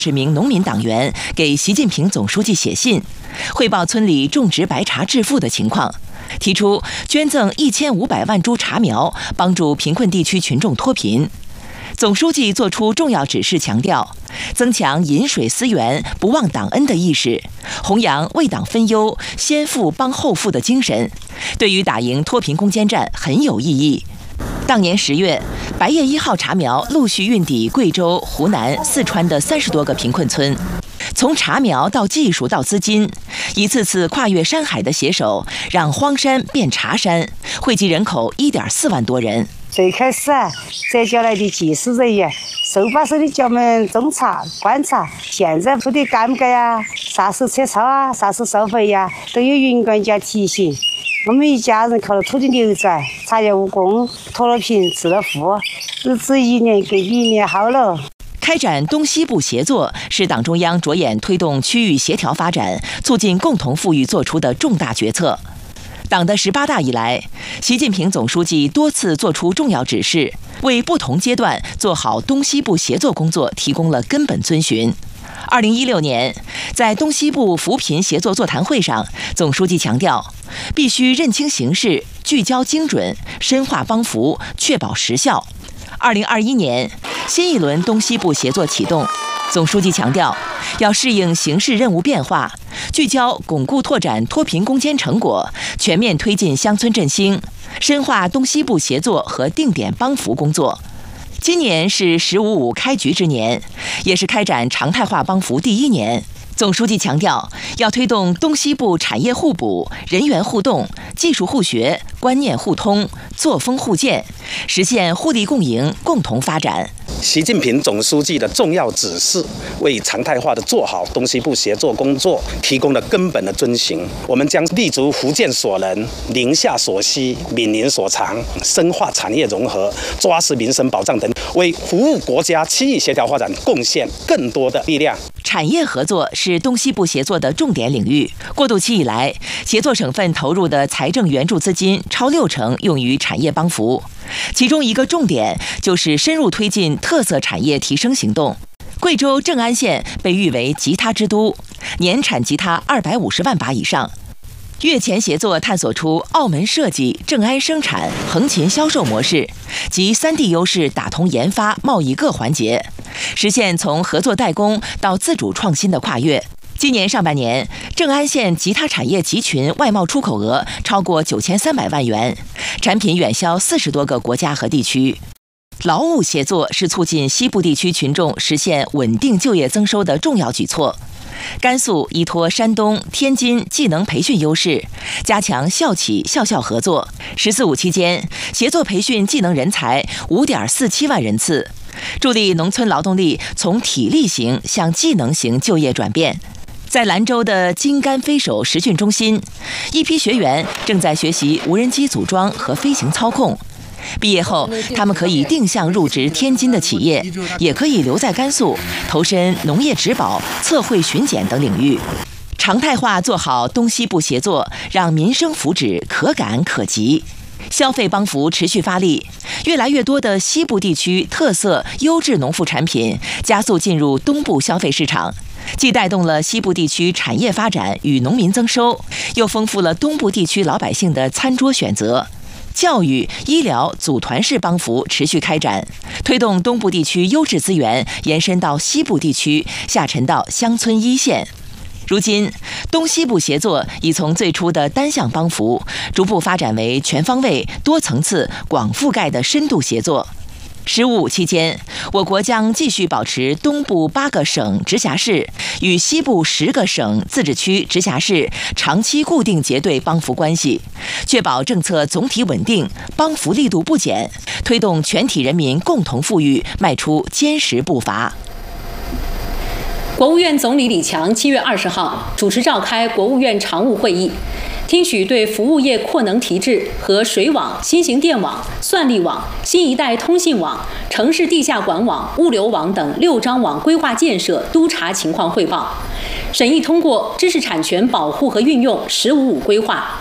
10名农民党员给习近平总书记写信，汇报村里种植白茶致富的情况，提出捐赠1500万株茶苗，帮助贫困地区群众脱贫。总书记作出重要指示，强调增强饮水思源、不忘党恩的意识，弘扬为党分忧、先富帮后富的精神，对于打赢脱贫攻坚战很有意义。当年10月，白叶1号茶苗陆续运抵贵州、湖南、四川的30多个贫困村。从茶苗到技术到资金，一次次跨越山海的携手，让荒山变茶山，惠及人口1.4万多人。 最开始浙江来的技术人员手把手的教我们种茶、观察，现在铺的干不干呀？啥时候撤草啊？啥时候收回呀？都有云管家提醒。我们一家人靠着土地流转，茶叶务工，脱了贫，致了富，日子一年比一年好了。 开展东西部协作是党中央着眼推动区域协调发展、促进共同富裕作出的重大决策。党的18大以来，习近平总书记多次作出重要指示，为不同阶段做好东西部协作工作提供了根本遵循。2016年，在东西部扶贫协作座谈会上，总书记强调，必须认清形势，聚焦精准，深化帮扶，确保实效。2021年，新一轮东西部协作启动，总书记强调，要适应形势任务变化，聚焦巩固拓展脱贫攻坚成果，全面推进乡村振兴，深化东西部协作和定点帮扶工作。今年是“15·5”开局之年，也是开展常态化帮扶第1年。总书记强调，要推动东西部产业互补、人员互动、技术互学、观念互通、作风互鉴，实现互利共赢、共同发展。 习近平总书记的重要指示，为常态化的做好东西部协作工作提供了根本的遵循。我们将立足福建所能、宁夏所需、闽宁所长，深化产业融合，抓实民生保障等，为服务国家区域协调发展贡献更多的力量。 产业合作是东西部协作的重点领域。过渡期以来，协作省份投入的财政援助资金超60%用于产业帮扶，其中一个重点就是深入推进特色产业提升行动。贵州正安县被誉为吉他之都，年产吉他250万把以上。越前协作探索出澳门设计、正安生产、横琴销售模式，集3地优势打通研发、贸易各环节，实现从合作代工到自主创新的跨越。今年上半年，正安县吉他产业集群外贸出口额超过9300万元，产品远销40多个国家和地区。劳务协作是促进西部地区群众实现稳定就业增收的重要举措。甘肃依托山东、天津技能培训优势，加强校企校校合作。“14·5”期间，协作培训技能人才5.47万人次，助力农村劳动力从体力型向技能型就业转变。在兰州的金竿飞手实训中心，一批学员正在学习无人机组装和飞行操控。毕业后，他们可以定向入职天津的企业，也可以留在甘肃，投身农业植保、测绘巡检等领域。常态化做好东西部协作，让民生福祉可感可及。消费帮扶持续发力，越来越多的西部地区特色优质农副产品加速进入东部消费市场，既带动了西部地区产业发展与农民增收，又丰富了东部地区老百姓的餐桌选择。教育、医疗组团式帮扶持续开展，推动东部地区优质资源延伸到西部地区，下沉到乡村一线。如今，东西部协作已从最初的单项帮扶，逐步发展为全方位、多层次、广覆盖的深度协作。“15·5”期间，我国将继续保持东部8个省直辖市与西部10个省自治区直辖市长期固定结对帮扶关系，确保政策总体稳定，帮扶力度不减，推动全体人民共同富裕迈出坚实步伐。 国务院总理李强7月20号主持召开国务院常务会议，听取对服务业扩能提质和水网、新型电网、算力网、新一代通信网、城市地下管网、物流网等6张网规划建设督查情况汇报，审议通过知识产权保护和运用“15·5”规划，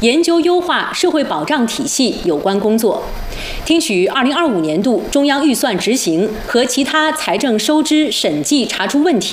研究优化社会保障体系有关工作，听取2025年度中央预算执行和其他财政收支审计查出问题。